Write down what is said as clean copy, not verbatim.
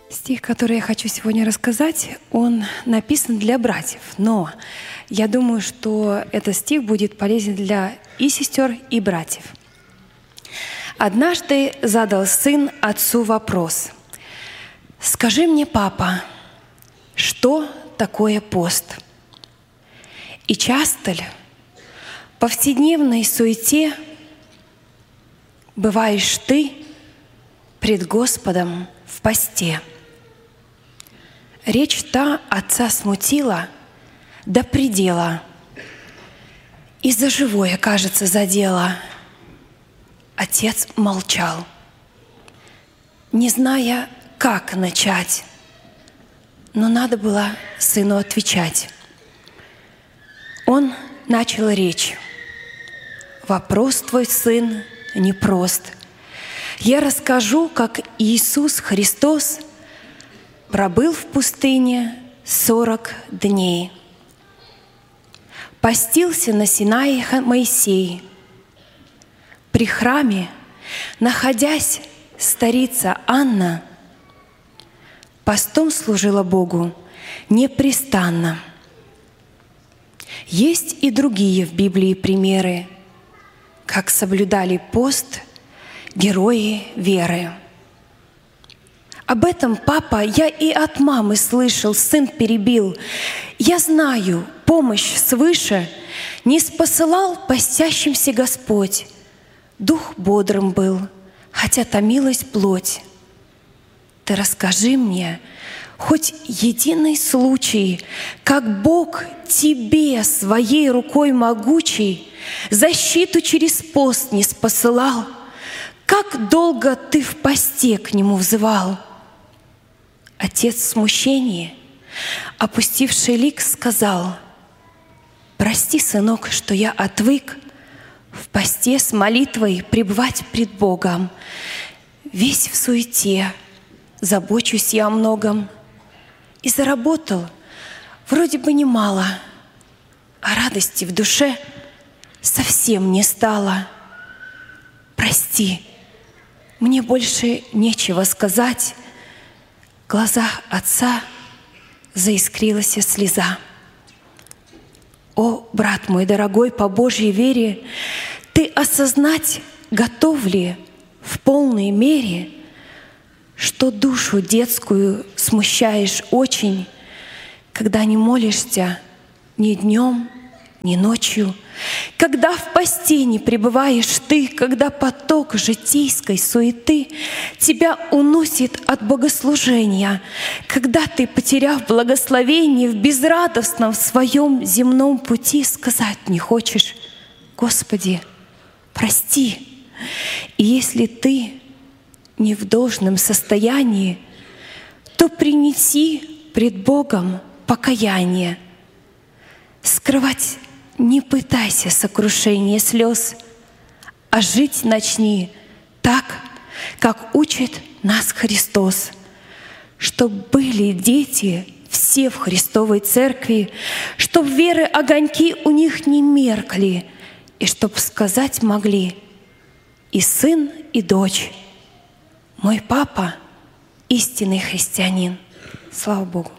Стих, который я хочу сегодня рассказать, он написан для братьев, но я думаю, что этот стих будет полезен для и сестер, и братьев. Однажды задал сын отцу вопрос: «Скажи мне, папа, что такое пост? И часто ли в повседневной суете бываешь ты пред Господом в посте?» Речь та отца смутила до предела, и за живое, кажется, задела. Отец молчал, не зная, как начать, но надо было сыну отвечать. Он начал речь: «Вопрос твой, сын, непрост. Я расскажу, как Иисус Христос пробыл в пустыне 40 дней. Постился на Синае Моисей. При храме, находясь, старица Анна постом служила Богу непрестанно. Есть и другие в Библии примеры, как соблюдали пост герои веры. Об этом, папа, я и от мамы слышал, сын перебил. Я знаю, помощь свыше не спосылал постящимся Господь. Дух бодрым был, хотя томилась плоть. Ты расскажи мне хоть единый случай, как Бог тебе своей рукой могучей защиту через пост не спосылал, как долго ты в посте к Нему взывал. Отец в смущении, опустивший лик, сказал: «Прости, сынок, что я отвык в посте с молитвой пребывать пред Богом. Весь в суете, забочусь я о многом. И заработал вроде бы немало, а радости в душе совсем не стало. Прости, мне больше нечего сказать». В глазах отца заискрилась слеза. О, брат мой дорогой, по Божьей вере, ты осознать готов ли в полной мере, что душу детскую смущаешь очень, когда не молишься ни днем, ни ночью, когда в посте не пребываешь ты, когда поток житейской суеты тебя уносит от богослужения, когда ты, потеряв благословение в безрадостном своем земном пути, сказать не хочешь: «Господи, прости». И если ты не в должном состоянии, то принеси пред Богом покаяние. Скрывать не пытайся сокрушение слез, а жить начни так, как учит нас Христос, чтоб были дети все в Христовой Церкви, чтоб веры огоньки у них не меркли, и чтоб сказать могли и сын, и дочь: «Мой папа — истинный христианин». Слава Богу!